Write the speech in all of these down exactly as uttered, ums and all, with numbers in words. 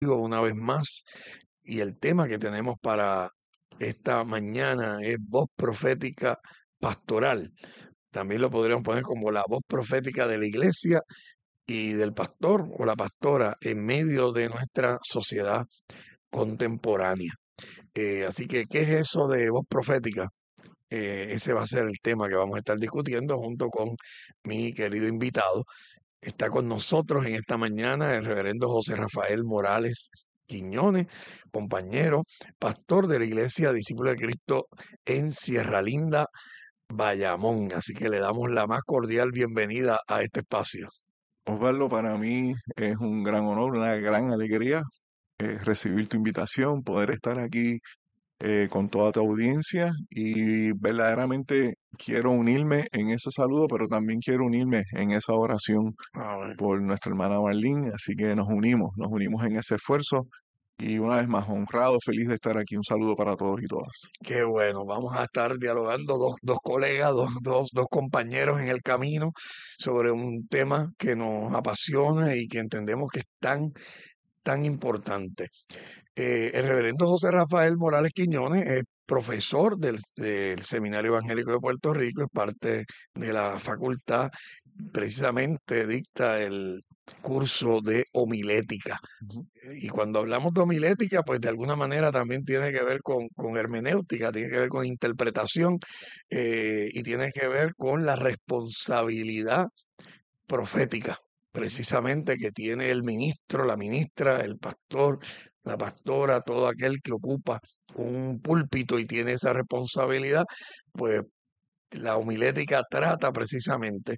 Una vez más, y el tema que tenemos para esta mañana es voz profética pastoral. También lo podríamos poner como la voz profética de la iglesia y del pastor o la pastora en medio de nuestra sociedad contemporánea. Eh, así que, ¿qué es eso de voz profética? Eh, ese va a ser el tema que vamos a estar discutiendo junto con mi querido invitado. Está con nosotros en esta mañana el reverendo José Rafael Morales Quiñones, compañero, pastor de la Iglesia Discípulo de Cristo en Sierra Linda, Bayamón. Así que le damos la más cordial bienvenida a este espacio. Osvaldo, para mí es un gran honor, una gran alegría eh, recibir tu invitación, poder estar aquí eh, con toda tu audiencia y verdaderamente quiero unirme en ese saludo, pero también quiero unirme en esa oración Amén. por nuestra hermana Marlene, así que nos unimos, nos unimos en ese esfuerzo y una vez más honrado, feliz de estar aquí. Un saludo para todos y todas. Qué bueno, vamos a estar dialogando dos, dos colegas, dos, dos, dos compañeros en el camino sobre un tema que nos apasiona y que entendemos que es tan, tan importante. Eh, el reverendo José Rafael Morales Quiñones es profesor del, del Seminario Evangélico de Puerto Rico, es parte de la facultad, precisamente dicta el curso de homilética. Ujú. Y cuando hablamos de homilética, pues de alguna manera también tiene que ver con, con hermenéutica, tiene que ver con interpretación eh, y tiene que ver con la responsabilidad profética, Ujú. precisamente que tiene el ministro, la ministra, el pastor, la pastora, todo aquel que ocupa un púlpito y tiene esa responsabilidad, pues la homilética trata precisamente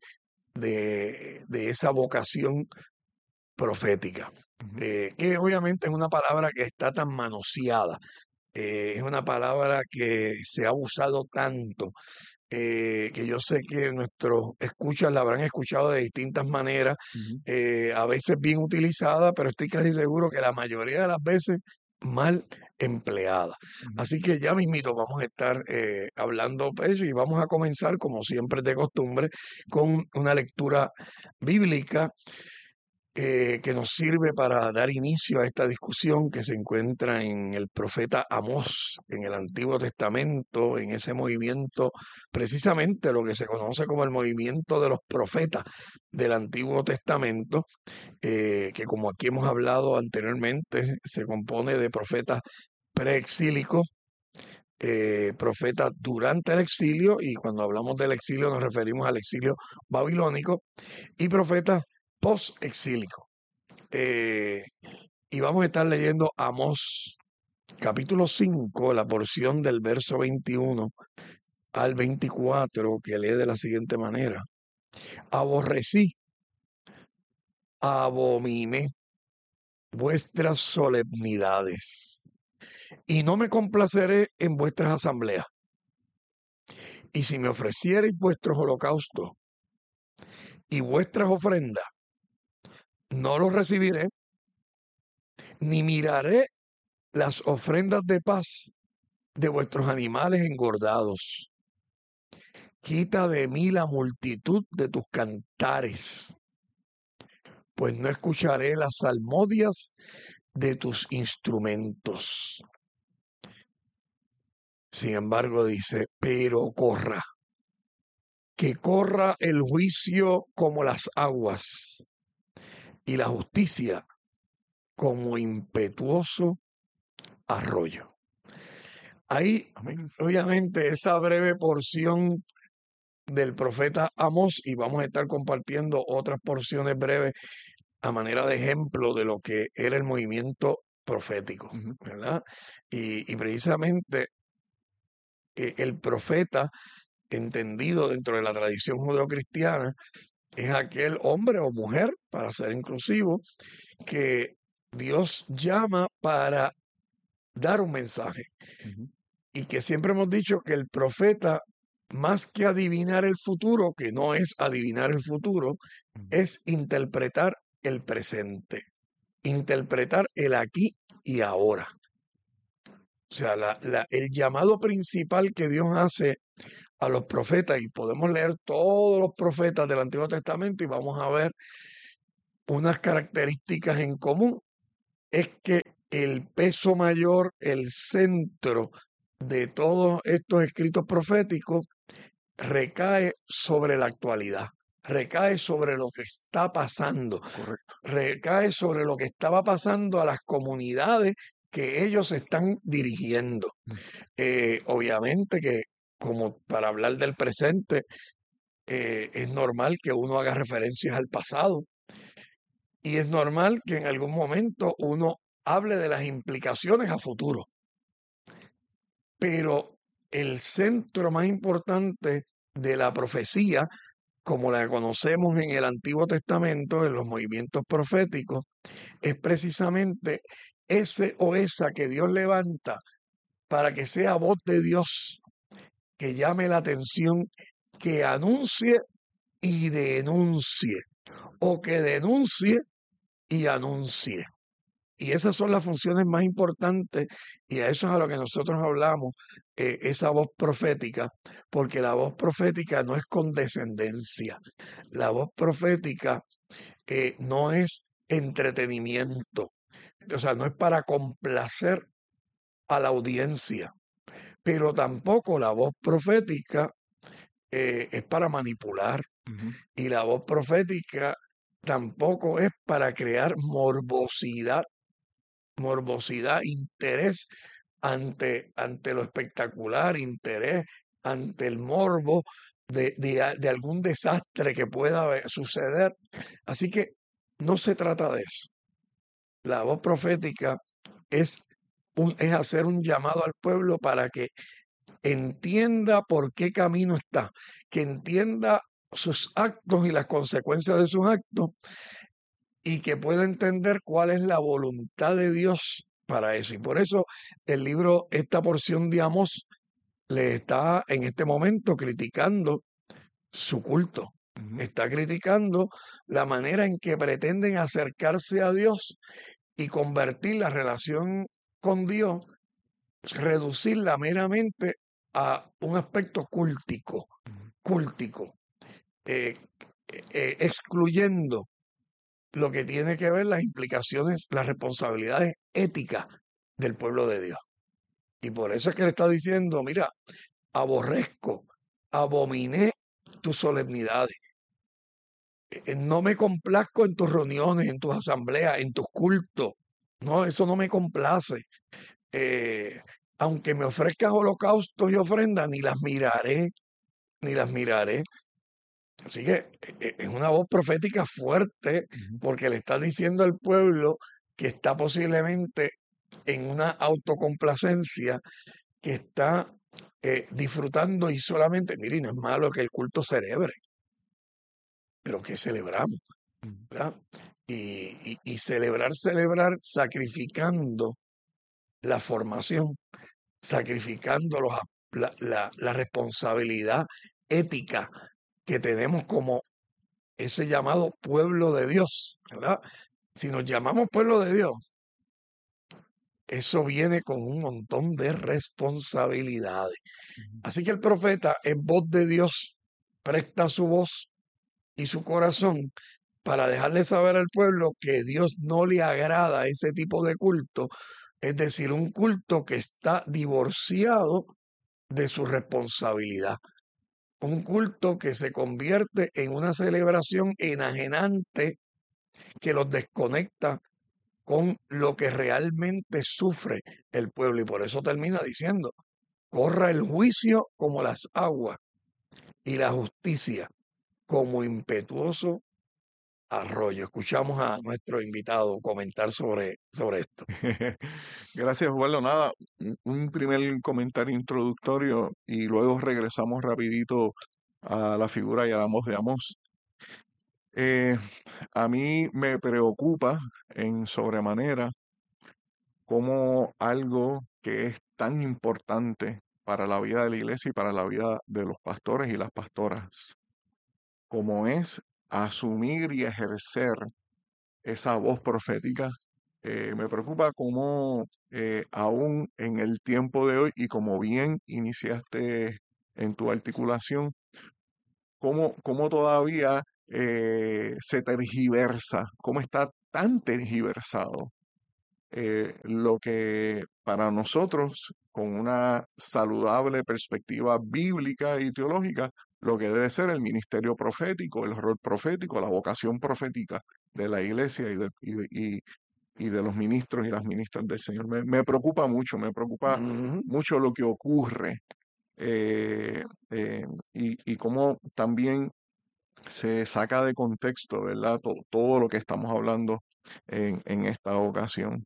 de, de esa vocación profética, Ujú. eh, que obviamente es una palabra que está tan manoseada, eh, es una palabra que se ha usado tanto eh, que yo sé que nuestros escuchas la habrán escuchado de distintas maneras, Ujú. eh, a veces bien utilizada, pero estoy casi seguro que la mayoría de las veces mal empleada. Ujú. Así que ya mismito vamos a estar eh, hablando de eso y vamos a comenzar, como siempre es de costumbre, con una lectura bíblica eh, que nos sirve para dar inicio a esta discusión que se encuentra en el profeta Amós, en el Antiguo Testamento, en ese movimiento, precisamente lo que se conoce como el movimiento de los profetas del Antiguo Testamento, eh, que como aquí hemos hablado anteriormente, se compone de profetas preexílicos, eh, profetas durante el exilio, y cuando hablamos del exilio nos referimos al exilio babilónico, y profetas post-exílicos. Eh, y vamos a estar leyendo Amós capítulo cinco, la porción del verso veintiuno al veinticuatro, que lee de la siguiente manera. Aborrecí, abominé vuestras solemnidades, y no me complaceré en vuestras asambleas. Y si me ofreciereis vuestros holocaustos y vuestras ofrendas, no los recibiré, ni miraré las ofrendas de paz de vuestros animales engordados. Quita de mí la multitud de tus cantares, pues no escucharé las salmodias de tus instrumentos. Sin embargo, dice, pero corra, que corra el juicio como las aguas y la justicia como impetuoso arroyo. Ahí, Amén. obviamente, esa breve porción del profeta Amós, y vamos a estar compartiendo otras porciones breves a manera de ejemplo de lo que era el movimiento profético, Ujú. ¿verdad? Y, y precisamente eh, el profeta, entendido dentro de la tradición judeocristiana, es aquel hombre o mujer, para ser inclusivo, que Dios llama para dar un mensaje. Ujú. Y que siempre hemos dicho que el profeta, más que adivinar el futuro, que no es adivinar el futuro, Ujú. es interpretar el presente, interpretar el aquí y ahora. O sea, la, la, el llamado principal que Dios hace a los profetas, y podemos leer todos los profetas del Antiguo Testamento y vamos a ver unas características en común, es que el peso mayor, el centro de todos estos escritos proféticos recae sobre la actualidad, recae sobre lo que está pasando, Correcto. recae sobre lo que estaba pasando a las comunidades que ellos están dirigiendo. Mm. Eh, obviamente que, como para hablar del presente, eh, es normal que uno haga referencias al pasado y es normal que en algún momento uno hable de las implicaciones a futuro. Pero el centro más importante de la profecía, como la conocemos en el Antiguo Testamento, en los movimientos proféticos, es precisamente ese o esa que Dios levanta para que sea voz de Dios, que llame la atención, que anuncie y denuncie, o que denuncie y anuncie. Y esas son las funciones más importantes y a eso es a lo que nosotros hablamos, eh, esa voz profética, porque la voz profética no es condescendencia, la voz profética eh, no es entretenimiento, o sea, no es para complacer a la audiencia, pero tampoco la voz profética eh, es para manipular Ujú. y la voz profética tampoco es para crear morbosidad morbosidad, interés ante, ante lo espectacular, interés ante el morbo de, de, de algún desastre que pueda haber- suceder. Así que no se trata de eso. La voz profética es, un, es hacer un llamado al pueblo para que entienda por qué camino está, que entienda sus actos y las consecuencias de sus actos y que pueda entender cuál es la voluntad de Dios para eso. Y por eso el libro, esta porción de Amós, le está en este momento criticando su culto. Ujú. Está criticando la manera en que pretenden acercarse a Dios y convertir la relación con Dios, reducirla meramente a un aspecto cultico, Ujú. cultico, eh, eh, excluyendo lo que tiene que ver las implicaciones, las responsabilidades éticas del pueblo de Dios. Y por eso es que le está diciendo, mira, aborrezco, abominé tus solemnidades, eh, no me complazco en tus reuniones, en tus asambleas, en tus cultos. No, eso no me complace. Eh, aunque me ofrezcas holocaustos y ofrendas, ni las miraré, ni las miraré. Así que eh, eh, es una voz profética fuerte Ujú. porque le está diciendo al pueblo que está posiblemente en una autocomplacencia, que está eh, disfrutando y solamente, mire, no es malo que el culto celebre, pero que celebramos, Ujú. ¿verdad? Y, y- y celebrar, celebrar sacrificando la formación, sacrificando los, ap- la, la la responsabilidad ética que tenemos como ese llamado pueblo de Dios, ¿verdad? Si nos llamamos pueblo de Dios, eso viene con un montón de responsabilidades. Ujú. Así que el profeta es voz de Dios, presta su voz y su corazón para dejarle saber al pueblo que Dios no le agrada ese tipo de culto, es decir, un culto que está divorciado de su responsabilidad, un culto que se convierte en una celebración enajenante que los desconecta con lo que realmente sufre el pueblo. Y por eso termina diciendo, corra el juicio como las aguas y la justicia como impetuoso arroyo. Escuchamos a nuestro invitado comentar sobre, sobre esto. Gracias, Osvaldo. Nada, un un primer comentario introductorio y luego regresamos rapidito a la figura y a la voz de Amós. Eh, a mí me preocupa en sobremanera cómo algo que es tan importante para la vida de la iglesia y para la vida de los pastores y las pastoras, como es asumir y ejercer esa voz profética, eh, me preocupa cómo eh, aún en el tiempo de hoy y como bien iniciaste en tu articulación, cómo, cómo todavía eh, se tergiversa, cómo está tan tergiversado eh, lo que para nosotros, con una saludable perspectiva bíblica y teológica, lo que debe ser el ministerio profético, el rol profético, la vocación profética de la iglesia y de, y de- y- y de los ministros y las ministras del Señor. Me, me preocupa mucho, me preocupa Ujú. mucho lo que ocurre, eh, eh, y, y cómo también se saca de contexto, ¿verdad? To- todo lo que estamos hablando en, en esta ocasión.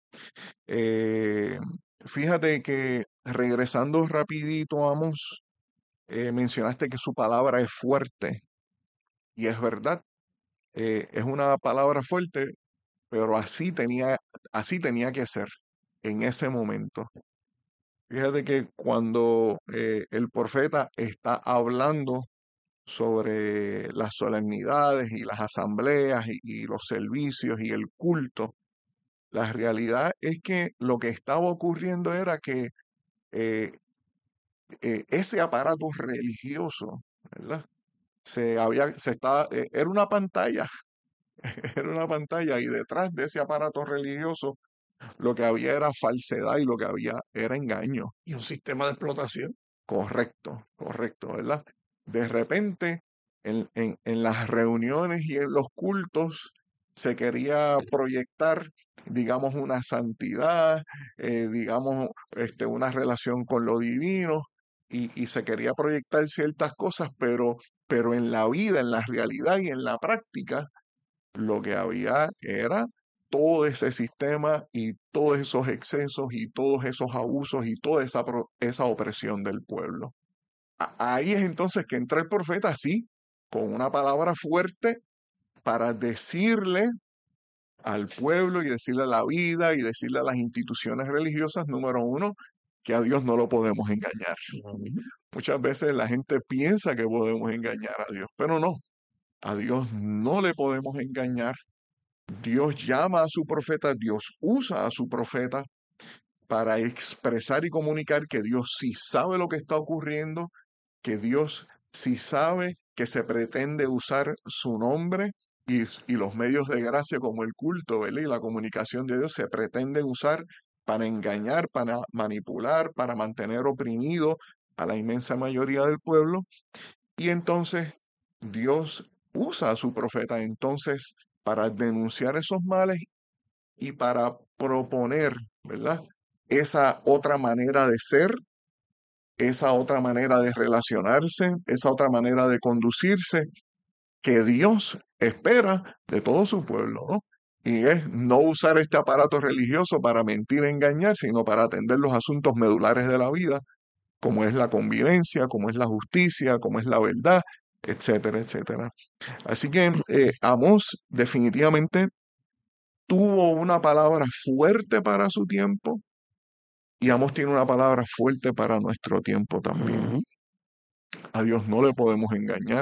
Eh, Fíjate que regresando rapidito, Amos, eh, mencionaste que su palabra es fuerte y es verdad, eh, es una palabra fuerte, pero así tenía, así tenía que ser en ese momento. Fíjate que cuando eh, el profeta está hablando sobre las solemnidades y las asambleas y, y los servicios y el culto, la realidad es que lo que estaba ocurriendo era que eh, eh, ese aparato religioso, ¿verdad? Se había, se estaba, eh, era una pantalla, era una pantalla y detrás de ese aparato religioso lo que había era falsedad y lo que había era engaño. Y un sistema de explotación. Correcto, correcto, ¿verdad? De repente, en, en, en las reuniones y en los cultos se quería proyectar, digamos, una santidad, eh, digamos, este, una relación con lo divino, y, y se quería proyectar ciertas cosas, pero, pero en la vida, en la realidad y en la práctica, lo que había era todo ese sistema y todos esos excesos y todos esos abusos y toda esa, pro- esa opresión del pueblo. A- Ahí es entonces que entra el profeta así, con una palabra fuerte para decirle al pueblo y decirle a la vida y decirle a las instituciones religiosas, número uno, que a Dios no lo podemos engañar. Ujú. Muchas veces la gente piensa que podemos engañar a Dios, pero no, a Dios no le podemos engañar. Dios llama a su profeta, Dios usa a su profeta para expresar y comunicar que Dios sí sabe lo que está ocurriendo, que Dios sí sabe que se pretende usar su nombre y, y los medios de gracia como el culto, ¿verdad? Y la comunicación de Dios se pretenden usar para engañar, para manipular, para mantener oprimido a la inmensa mayoría del pueblo. Y entonces Dios usa a su profeta entonces para denunciar esos males y para proponer, ¿verdad? Esa otra manera de ser, esa otra manera de relacionarse, esa otra manera de conducirse que Dios espera de todo su pueblo, ¿no? Y es no usar este aparato religioso para mentir e engañar, sino para atender los asuntos medulares de la vida, como es la convivencia, como es la justicia, como es la verdad, etcétera, etcétera. Así que eh, Amós definitivamente tuvo una palabra fuerte para su tiempo y Amós tiene una palabra fuerte para nuestro tiempo también. Ujú. A Dios no le podemos engañar,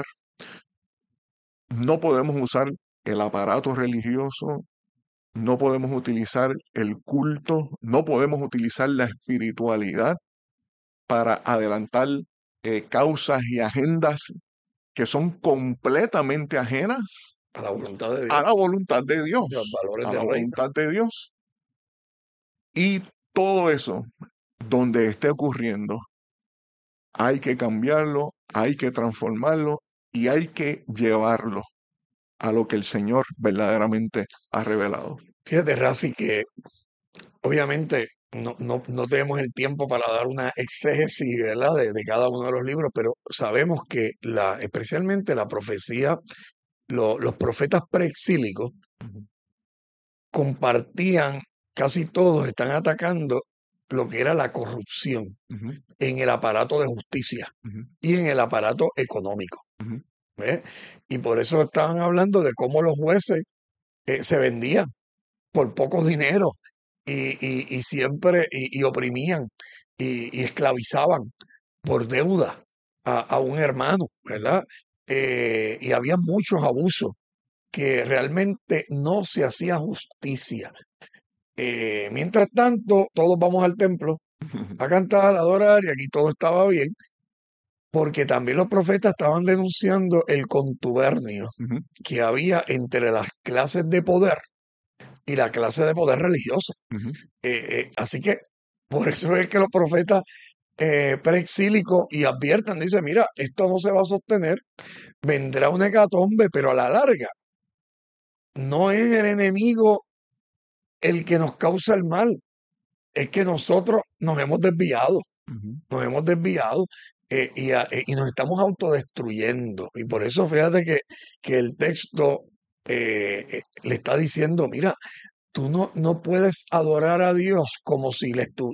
no podemos usar el aparato religioso, no podemos utilizar el culto, no podemos utilizar la espiritualidad para adelantar eh, causas y agendas que son completamente ajenas A la voluntad de a Dios la voluntad de y a los Dios, valores a la del reino. voluntad de Dios. Y todo eso, donde esté ocurriendo, hay que cambiarlo, hay que transformarlo y hay que llevarlo a lo que el Señor verdaderamente ha revelado. Fíjate, Rafi, que obviamente no, no, no tenemos el tiempo para dar una exégesis, ¿verdad? De, de cada uno de los libros, pero sabemos que la, especialmente la profecía, lo- los profetas preexílicos Ujú, compartían, casi todos están atacando lo que era la corrupción ujú, en el aparato de justicia ujú, y en el aparato económico. ujú, ¿Ves? Y por eso estaban hablando de cómo los jueces eh, se vendían por pocos dineros y, y- y siempre y, y oprimían y, y esclavizaban por deuda a, a un hermano, ¿verdad? Eh, y había muchos abusos que realmente no se hacía justicia. Eh, mientras tanto, todos vamos al templo ujú, a cantar, a adorar y aquí todo estaba bien, porque también los profetas estaban denunciando el contubernio ujú, que había entre las clases de poder y la clase de poder religiosa. Ujú. Eh, eh, así que por eso es que los profetas eh, preexílicos y adviertan, dice, mira, esto no se va a sostener, vendrá una hecatombe, pero a la larga no es el enemigo el que nos causa el mal, es que nosotros nos hemos desviado, Ujú. nos hemos desviado eh, y, a- eh, y nos estamos autodestruyendo. Y por eso fíjate que, que el texto eh, eh, le está diciendo, mira, tú no, no puedes adorar a Dios como si le estu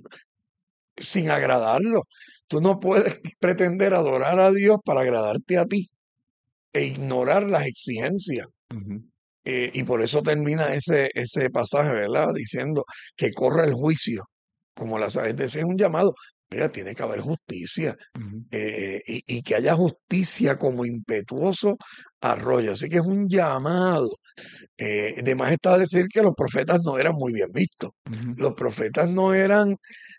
sin agradarlo. Tú no puedes pretender adorar a Dios para agradarte a ti e ignorar las exigencias. Ujú. Eh, y por eso termina ese, ese pasaje, ¿verdad? Diciendo que corre el juicio, como la sabes decir, es un llamado. Mira, tiene que haber justicia Ujú. eh, y, y que haya justicia como impetuoso arroyo. Así que es un llamado. Eh, de más está decir que los profetas no eran muy bien vistos. Ujú. Los profetas no eran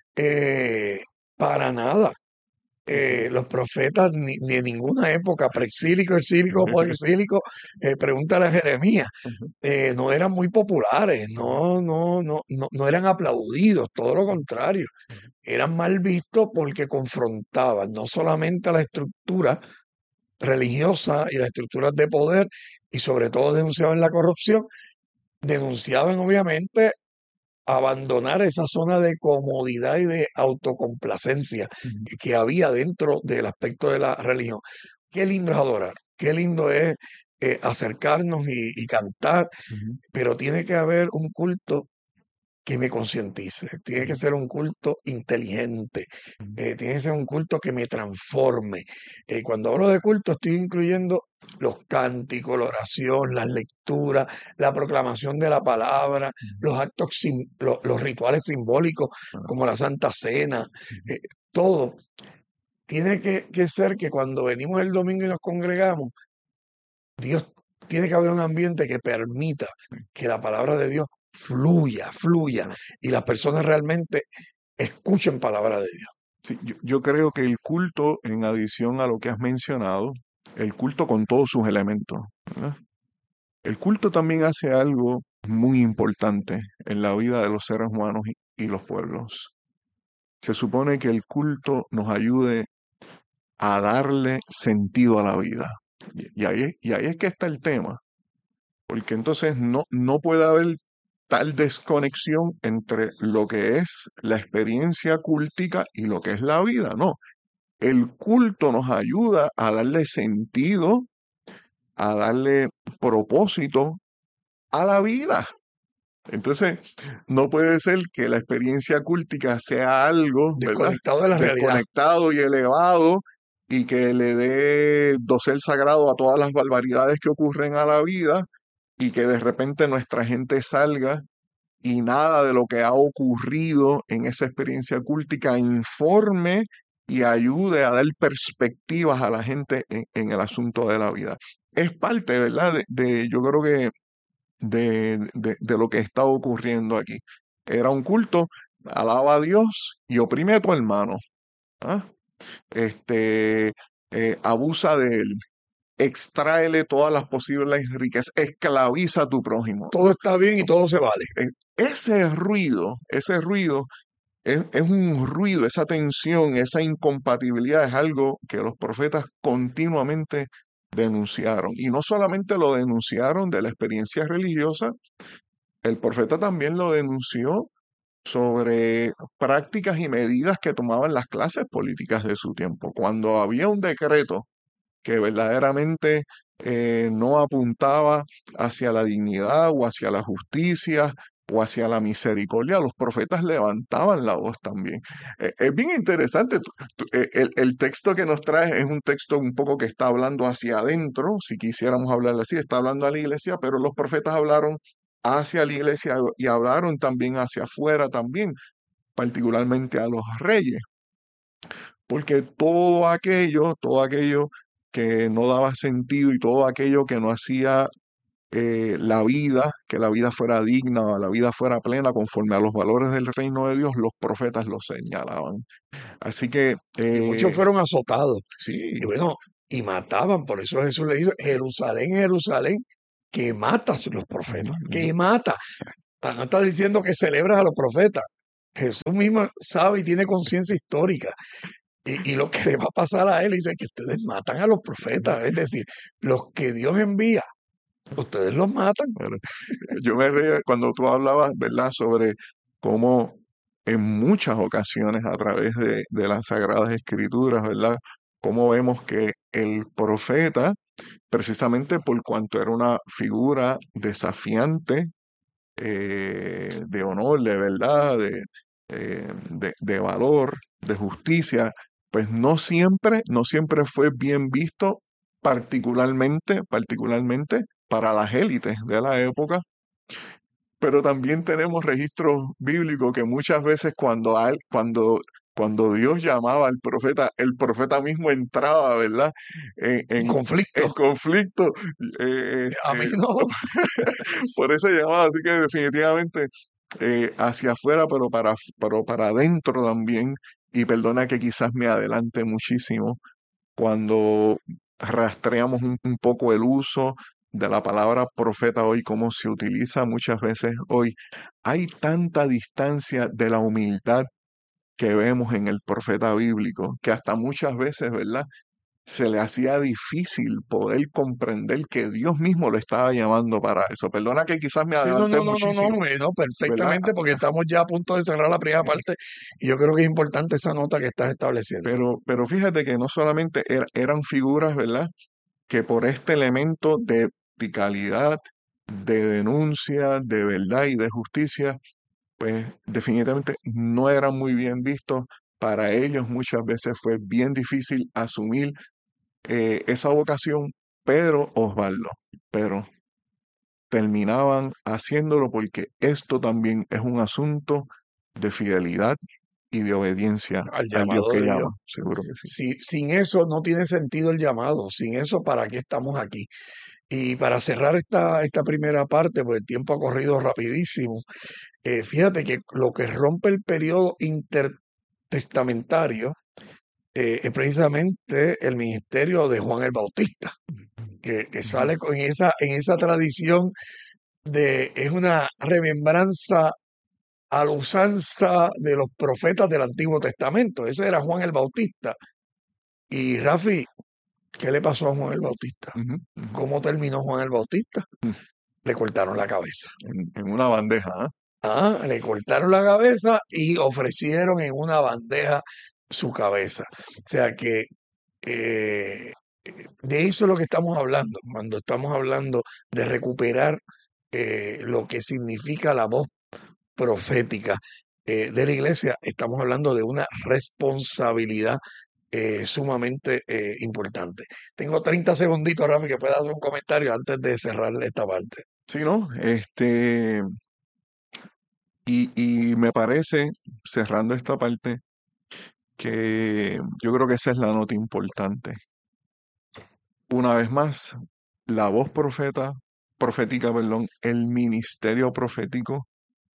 eh, para nada Ujú. eh, los profetas ni, ni en ninguna época, preexílico, exílico, poexílico, eh, pregúntale a Jeremías, Ujú. eh, no eran muy populares, no, no, no, no, no eran aplaudidos, todo lo contrario, eran mal vistos porque confrontaban no solamente a la estructura religiosa y las estructuras de poder, y sobre todo denunciaban la corrupción, denunciaban obviamente abandonar esa zona de comodidad y de autocomplacencia Ujú. que había dentro del aspecto de la religión. Qué lindo es adorar, qué lindo es eh, acercarnos y, y cantar, Ujú. pero tiene que haber un culto que me concientice, tiene que Ujú. ser un culto inteligente, eh, tiene que ser un culto que me transforme. Eh, cuando hablo de culto estoy incluyendo los cánticos, la oración, las lecturas, la proclamación de la palabra, Ujú. los actos, sim- lo- los rituales simbólicos Ah. como la Santa Cena, Ujú. eh, todo. Tiene que, que ser que cuando venimos el domingo y nos congregamos, Dios tiene que haber un ambiente que permita que la palabra de Dios fluya, fluya y las personas realmente escuchen palabra de Dios. Sí, yo, yo creo que el culto, en adición a lo que has mencionado, el culto con todos sus elementos, ¿verdad? El culto también hace algo muy importante en la vida de los seres humanos y, y los pueblos. Se supone que el culto nos ayude a darle sentido a la vida. Y, y ahí, es- y ahí es que está el tema, porque entonces no, no puede haber tal desconexión entre lo que es la experiencia cultica y lo que es la vida, no. El culto nos ayuda a darle sentido, a darle propósito a la vida. Entonces, no puede ser que la experiencia cultica sea algo, ¿verdad? Desconectado de la realidad. Desconectado y elevado y que le dé dosel sagrado a todas las barbaridades que ocurren a la vida y que de repente nuestra gente salga y nada de lo que ha ocurrido en esa experiencia cultica informe y ayude a dar perspectivas a la gente en, en el asunto de la vida. Es parte, ¿verdad? De, de- yo creo que de, de, de lo que está ocurriendo aquí. Era un culto, alaba a Dios y oprime a tu hermano. ¿Ah? Este, eh, abusa de él, extráele todas las posibles riquezas, esclaviza a tu prójimo. Todo está bien y todo se vale. E- Ese ruido, ese ruido es, es un ruido, esa tensión, esa incompatibilidad es algo que los profetas continuamente denunciaron. Y no solamente lo denunciaron de la experiencia religiosa, el profeta también lo denunció sobre prácticas y medidas que tomaban las clases políticas de su tiempo. Cuando había un decreto que verdaderamente eh, no apuntaba hacia la dignidad o hacia la justicia o hacia la misericordia, los profetas levantaban la voz también. Eh, es bien interesante, tú- tú- eh, el, el texto que nos trae es un texto un poco que está hablando hacia adentro, si quisiéramos hablarle así, está hablando a la iglesia, pero los profetas hablaron hacia la iglesia y hablaron también hacia afuera también, particularmente a los reyes, porque todo aquello, todo aquello que no daba sentido y todo aquello que no hacía eh, la vida, que la vida fuera digna, la vida fuera plena conforme a los valores del reino de Dios, los profetas lo señalaban. Así que, Y muchos eh, fueron azotados. Y sí, bueno, y mataban. Por eso Jesús le dice, Jerusalén, Jerusalén, que matas los ujú, profetas, ujú, que mata. Ah, no está diciendo que celebras a los profetas. Jesús mismo sabe y tiene conciencia histórica. Y, y lo que le va a pasar a él, dice que ustedes matan a los profetas. Es decir, los que Dios envía, ustedes los matan. Pero yo me reía cuando tú hablabas, ¿verdad?, sobre cómo en muchas ocasiones a través de, de las Sagradas Escrituras, ¿verdad?, cómo vemos que el profeta, precisamente por cuanto era una figura desafiante, eh, de honor, de verdad, de, eh, de, de valor, de justicia, pues no siempre, no siempre fue bien visto, particularmente, particularmente para las élites de la época, pero también tenemos registros bíblicos que muchas veces cuando, al- cuando, cuando Dios llamaba al profeta, el profeta mismo entraba, ¿verdad? En, En en, conflicto. en conflicto. eh, A mí este, no. por ese llamado, así que definitivamente eh, hacia afuera, pero para, pero para adentro también. Y perdona que quizás me adelante muchísimo cuando rastreamos un, un poco el uso de la palabra profeta hoy, cómo se utiliza muchas veces hoy. Hay tanta distancia de la humildad que vemos en el profeta bíblico, que hasta muchas veces, ¿verdad?, se le hacía difícil poder comprender que Dios mismo lo estaba llamando para eso. Perdona que quizás me Sí, no, adelanté no, no, no, no, muchísimo, no, no, ¿verdad? perfectamente, porque estamos ya a punto de cerrar la primera parte y yo creo que es importante esa nota que estás estableciendo. Pero, pero fíjate que no solamente er- eran figuras, ¿verdad?, que por este elemento de radicalidad, de denuncia, de verdad y de justicia, pues definitivamente no eran muy bien vistos. Para ellos muchas veces fue bien difícil asumir eh, esa vocación, pero Osvaldo, pero terminaban haciéndolo porque esto también es un asunto de fidelidad y de obediencia Al al Dios llamado que de Dios. llama, seguro que sí. Si, sin eso no tiene sentido el llamado, sin eso, ¿para qué estamos aquí? Y para cerrar esta, esta primera parte, pues el tiempo ha corrido rapidísimo, eh, fíjate que lo que rompe el periodo intertestamentario eh, es precisamente el ministerio de Juan el Bautista, que, que Ujú. sale con esa, en esa tradición de, es una remembranza a la usanza de los profetas del Antiguo Testamento. Ese era Juan el Bautista. Y Rafi, ¿qué le pasó a Juan el Bautista? Ujú, ujú. ¿Cómo terminó Juan el Bautista? Mm, Le cortaron la cabeza. En, en una bandeja, ¿ah? Ah, le cortaron la cabeza y ofrecieron en una bandeja su cabeza. O sea que eh, de eso es lo que estamos hablando, cuando estamos hablando de recuperar eh, lo que significa la voz profética eh, de la iglesia, estamos hablando de una responsabilidad eh, sumamente eh, importante. Tengo treinta segunditos, Rafi, que pueda hacer un comentario antes de cerrar esta parte. Sí, ¿no? Este, y, y me parece, cerrando esta parte, que yo creo que esa es la nota importante. Una vez más, la voz profeta, profética, perdón, el ministerio profético,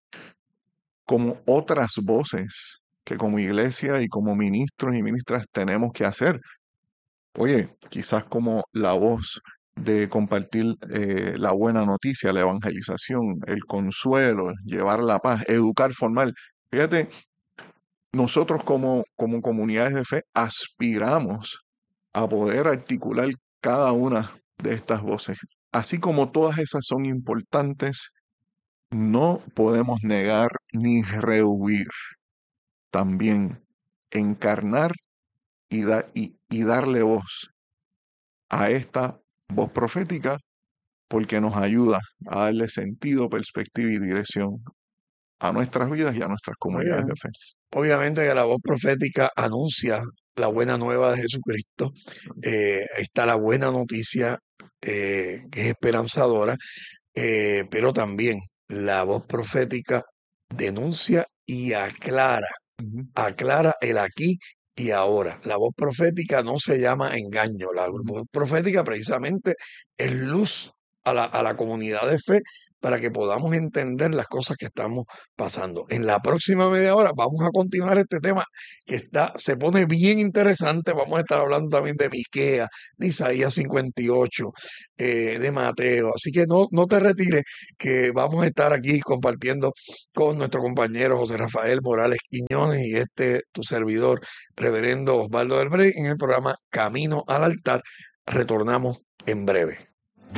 como otras voces que como iglesia y como ministros y ministras tenemos que hacer. Oye, quizás como la voz de compartir eh, la buena noticia, la evangelización, el consuelo, llevar la paz, educar, formar. Fíjate, nosotros como, como comunidades de fe aspiramos a poder articular cada una de estas voces. Así como todas esas son importantes, no podemos negar ni rehuir también encarnar y, da- y, y darle voz a esta voz profética porque nos ayuda a darle sentido, perspectiva y dirección a nuestras vidas y a nuestras comunidades de Obviamente, fe. obviamente que la voz profética anuncia la buena nueva de Jesucristo. Eh, está la buena noticia eh, que es esperanzadora, eh, pero también la voz profética denuncia y aclara, Ujú, aclara el aquí y ahora. La voz profética no se llama engaño, la ujú, voz profética precisamente es luz a la, a la comunidad de fe para que podamos entender las cosas que estamos pasando. En la próxima media hora vamos a continuar este tema que está, se pone bien interesante. Vamos a estar hablando también de Miqueas, de Isaías cincuenta y ocho, eh, de Mateo. Así que no, no te retires, que vamos a estar aquí compartiendo con nuestro compañero José Rafael Morales Quiñones y este tu servidor, reverendo Osvaldo del Brey, en el programa Camino al Altar. Retornamos en breve.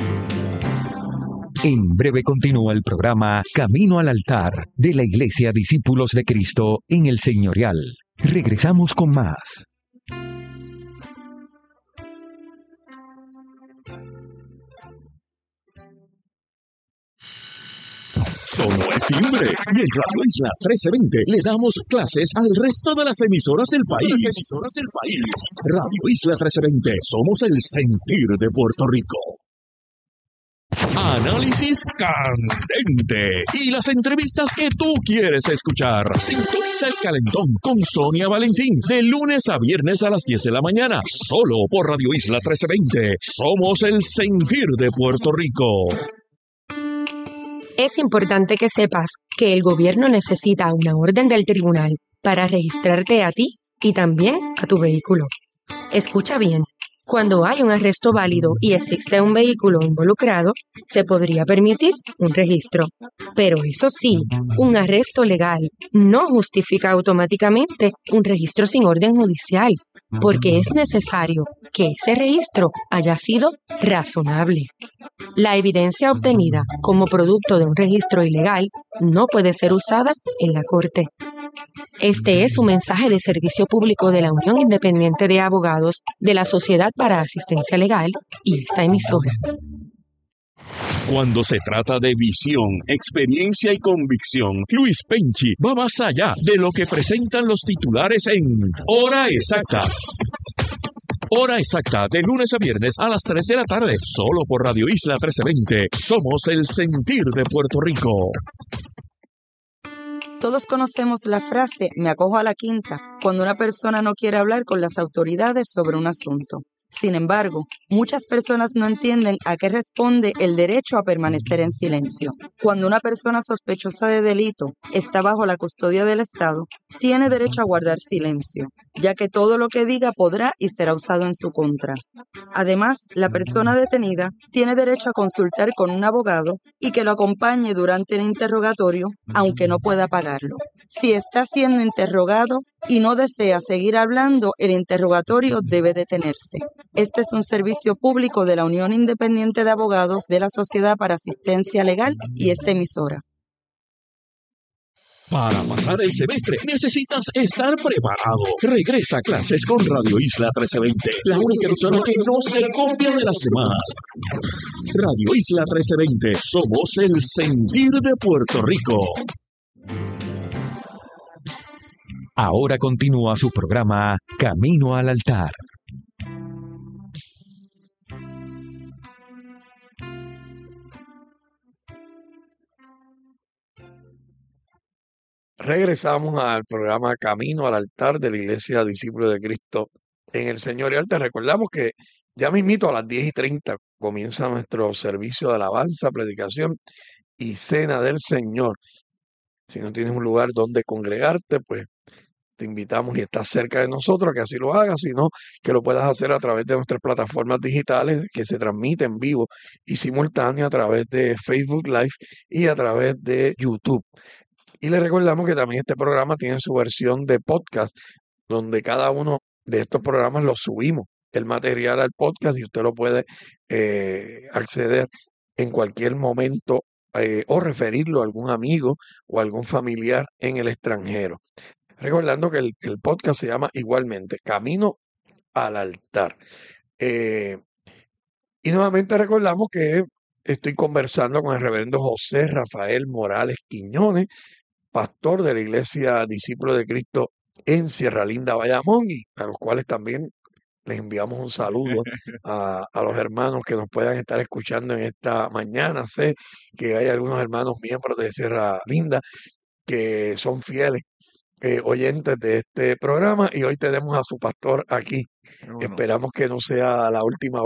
En breve continúa el programa Camino al Altar de la Iglesia Discípulos de Cristo en el Señorial. Regresamos con más. Sonó el timbre y en Radio Isla trece veinte le damos clases al resto de las emisoras del país. Las emisoras del país. Radio Isla trece veinte, somos el sentir de Puerto Rico. Análisis candente y las entrevistas que tú quieres escuchar. Sintoniza el calentón con Sonia Valentín de lunes a viernes a las diez de la mañana, solo por Radio Isla trece veinte. Somos el sentir de Puerto Rico. Es importante que sepas que el gobierno necesita una orden del tribunal para registrarte a ti y también a tu vehículo. Escucha bien. Cuando hay un arresto válido y existe un vehículo involucrado, se podría permitir un registro. Pero eso sí, un arresto legal no justifica automáticamente un registro sin orden judicial, porque es necesario que ese registro haya sido razonable. La evidencia obtenida como producto de un registro ilegal no puede ser usada en la corte. Este es un mensaje de servicio público de la Unión Independiente de Abogados de la Sociedad para Asistencia Legal y esta emisora. Cuando se trata de visión, experiencia y convicción, Luis Penchi va más allá de lo que presentan los titulares en Hora Exacta. Hora Exacta, de lunes a viernes a las tres de la tarde, solo por Radio Isla trece veinte. Somos el sentir de Puerto Rico. Todos conocemos la frase "me acojo a la quinta" cuando una persona no quiere hablar con las autoridades sobre un asunto. Sin embargo, muchas personas no entienden a qué responde el derecho a permanecer en silencio. Cuando una persona sospechosa de delito está bajo la custodia del Estado, tiene derecho a guardar silencio, ya que todo lo que diga podrá y será usado en su contra. Además, la persona detenida tiene derecho a consultar con un abogado y que lo acompañe durante el interrogatorio, aunque no pueda pagarlo. Si está siendo interrogado y no desea seguir hablando, el interrogatorio debe detenerse. Este es un servicio público de la Unión Independiente de Abogados de la Sociedad para Asistencia Legal y esta emisora. Para pasar el semestre necesitas estar preparado. Regresa a clases con Radio Isla trece veinte, la única emisora que no se copia de las demás. Radio Isla trece veinte, somos el sentir de Puerto Rico. Ahora continúa su programa Camino al Altar. Regresamos al programa Camino al Altar de la Iglesia Discípulos de Cristo en el Señorial. Te recordamos que ya mismito a las diez y treinta comienza nuestro servicio de alabanza, predicación y cena del Señor. Si no tienes un lugar donde congregarte, pues te invitamos y estás cerca de nosotros que así lo hagas, sino que lo puedas hacer a través de nuestras plataformas digitales que se transmiten en vivo y simultáneo a través de Facebook Live y a través de YouTube. Y les recordamos que también este programa tiene su versión de podcast, donde cada uno de estos programas los subimos, el material al podcast, y usted lo puede eh, acceder en cualquier momento eh, o referirlo a algún amigo o algún familiar en el extranjero. Recordando que el, el podcast se llama igualmente Camino al Altar. Eh, y nuevamente recordamos que estoy conversando con el reverendo José Rafael Morales Quiñones, pastor de la Iglesia Discípulos de Cristo en Sierra Linda, Bayamón, y a los cuales también les enviamos un saludo a, a los hermanos que nos puedan estar escuchando en esta mañana. Sé que hay algunos hermanos miembros de Sierra Linda que son fieles eh, oyentes de este programa, y hoy tenemos a su pastor aquí. Qué bueno. Esperamos que no sea la última vez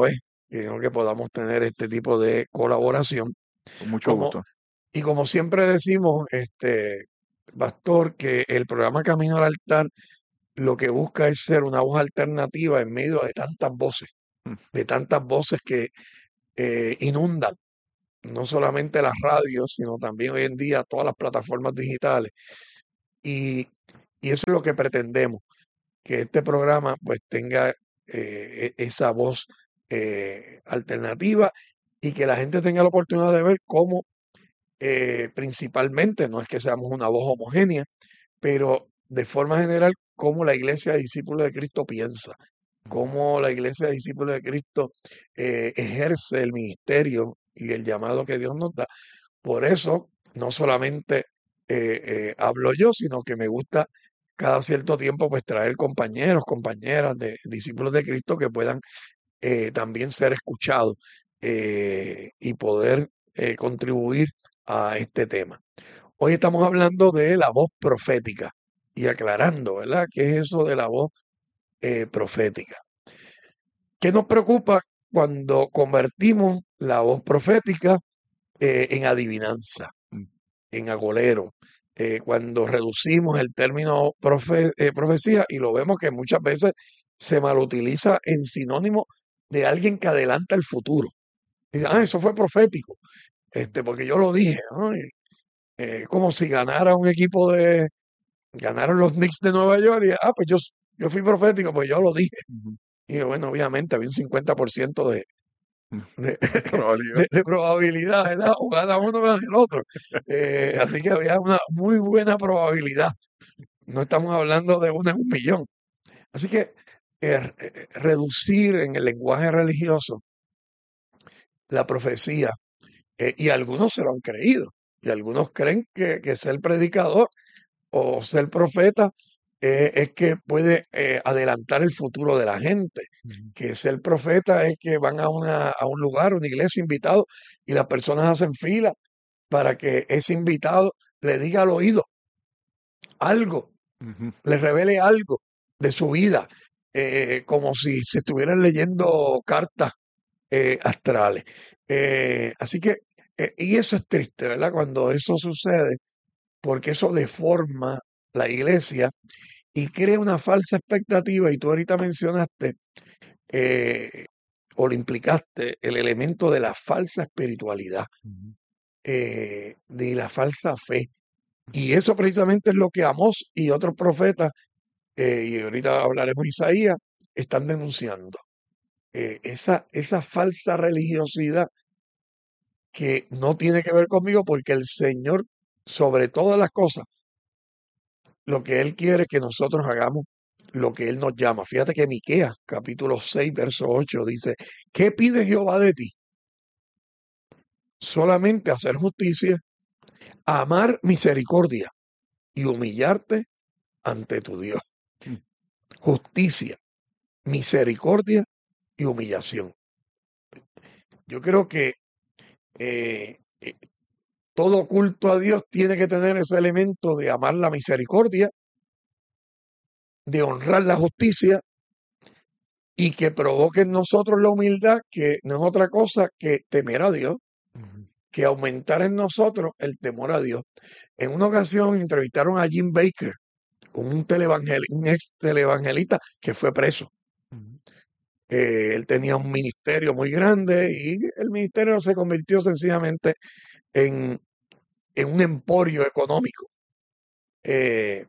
sino que podamos tener este tipo de colaboración. Con mucho Como, gusto. y como siempre decimos, este, Pastor, que el programa Camino al Altar lo que busca es ser una voz alternativa en medio de tantas voces, Mm. de tantas voces que eh, inundan no solamente las radios, sino también hoy en día todas las plataformas digitales. Y, y eso es lo que pretendemos, que este programa pues tenga eh, e- esa voz eh, alternativa y que la gente tenga la oportunidad de ver cómo eh, principalmente, no es que seamos una voz homogénea, pero de forma general, cómo la iglesia de discípulos de Cristo piensa, cómo la iglesia de discípulos de Cristo eh, ejerce el ministerio y el llamado que Dios nos da. Por eso, no solamente eh, eh, hablo yo, sino que me gusta cada cierto tiempo pues traer compañeros, compañeras de discípulos de Cristo que puedan eh, también ser escuchados eh, y poder eh, contribuir a este tema. Hoy estamos hablando de la voz profética y aclarando, ¿verdad? ¿Qué es eso de la voz eh, profética? ¿Qué nos preocupa cuando convertimos la voz profética eh, en adivinanza, Mm. en agolero? Eh, cuando reducimos el término profe- eh, profecía y lo vemos que muchas veces se malutiliza en sinónimo de alguien que adelanta el futuro. Dice, ah, eso fue profético, este, porque yo lo dije. Ay, eh, como si ganara un equipo de, ganaron los Knicks de Nueva York y, ah, pues yo, yo fui profético, pues yo lo dije. Ujú. Y bueno, obviamente había un cincuenta por ciento de, de, Probabilidad. de, de probabilidad, ¿verdad? O gana uno o gana el otro. Eh, así que había una muy buena probabilidad. No estamos hablando de una en un millón. Así que eh, eh, reducir en el lenguaje religioso la profecía, eh, y algunos se lo han creído, y algunos creen que, que ser predicador o ser profeta eh, es que puede eh, adelantar el futuro de la gente, Ujú. que ser profeta es que van a, una, a un lugar, una iglesia invitado, y las personas hacen fila para que ese invitado le diga al oído algo, Ujú. le revele algo de su vida, eh, como si se estuvieran leyendo cartas eh, astrales. Eh, así que, eh, y eso es triste, ¿verdad? Cuando eso sucede, porque eso deforma la iglesia y crea una falsa expectativa. Y tú ahorita mencionaste eh, o le implicaste el elemento de la falsa espiritualidad, Ujú. eh, de la falsa fe. Y eso precisamente es lo que Amós y otros profetas, eh, y ahorita hablaremos de Isaías, están denunciando. Eh, esa, esa falsa religiosidad que no tiene que ver conmigo porque el Señor, sobre todas las cosas, lo que Él quiere es que nosotros hagamos lo que Él nos llama. Fíjate que Miqueas, capítulo seis, verso ocho, dice, ¿qué pide Jehová de ti? Solamente hacer justicia, amar misericordia y humillarte ante tu Dios. Mm. Justicia, misericordia y humillación. Yo creo que eh, eh, todo culto a Dios tiene que tener ese elemento de amar la misericordia, de honrar la justicia y que provoque en nosotros la humildad, que no es otra cosa que temer a Dios, Ujú. que aumentar en nosotros el temor a Dios. En una ocasión entrevistaron a Jim Baker, un, televangel un ex televangelista que fue preso. Ujú. Eh, él tenía un ministerio muy grande y el ministerio se convirtió sencillamente en, en un emporio económico. Eh,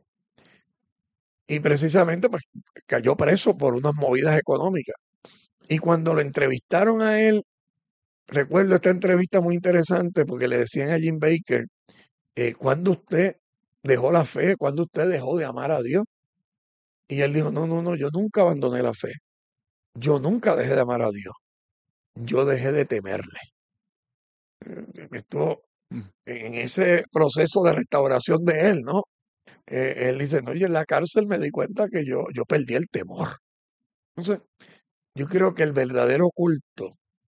y precisamente pues, cayó preso por unas movidas económicas. Y cuando lo entrevistaron a él, recuerdo esta entrevista muy interesante porque le decían a Jim Baker, eh, ¿cuándo usted dejó la fe? ¿Cuándo usted dejó de amar a Dios? Y él dijo, no, no, no, yo nunca abandoné la fe. Yo nunca dejé de amar a Dios. Yo dejé de temerle. Eh, Esto, Mm. en ese proceso de restauración de él, ¿no? Eh, él dice, no, yo en la cárcel me di cuenta que yo, yo perdí el temor. Entonces, yo creo que el verdadero culto,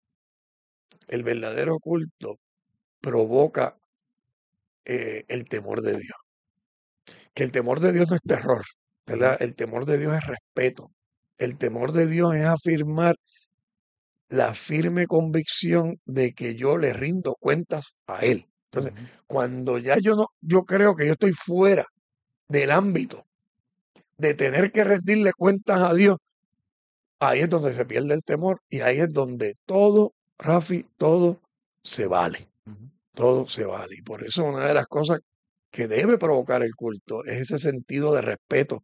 el verdadero culto provoca eh, el temor de Dios. Que el temor de Dios no es terror, Ujú. ¿verdad? El temor de Dios es respeto. El temor de Dios es afirmar la firme convicción de que yo le rindo cuentas a Él. Entonces, Ujú. cuando ya yo no, yo creo que yo estoy fuera del ámbito de tener que rendirle cuentas a Dios, ahí es donde se pierde el temor y ahí es donde todo, Rafi, todo se vale. Ujú. Todo se vale. Y por eso una de las cosas que debe provocar el culto es ese sentido de respeto